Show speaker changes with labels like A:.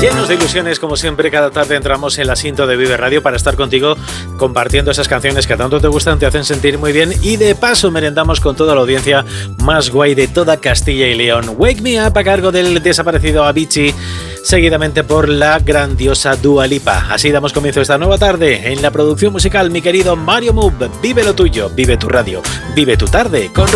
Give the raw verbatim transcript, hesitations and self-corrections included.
A: Llenos de ilusiones, como siempre, cada tarde entramos en la cinta de Vive Radio para estar contigo compartiendo esas canciones que tanto te gustan, te hacen sentir muy bien y de paso merendamos con toda la audiencia más guay de toda Castilla y León. Wake Me Up a cargo del desaparecido Avicii, seguidamente por la grandiosa Dua Lipa. Así damos comienzo esta nueva tarde en la producción musical, mi querido Mario Move. Vive lo tuyo, vive tu radio, vive tu tarde con